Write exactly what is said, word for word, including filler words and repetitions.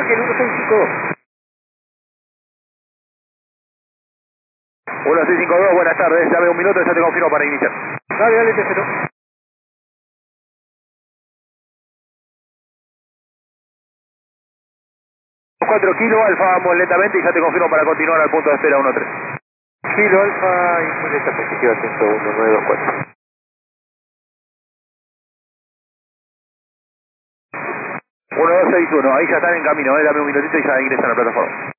Ángel uno seis cinco dos. uno seis cinco dos, buenas tardes, dame un minuto y ya te confirmo para iniciar. Dale, dale, te espero. cuatro kilos, Alfa, vamos lentamente y ya te confirmo para continuar al punto de espera uno tres. Kilo Alfa, ingresa positiva ciento uno nueve dos cuatro. uno dos seis uno, ahí ya están en camino, eh, dame un minutito y ya ingresan a la plataforma.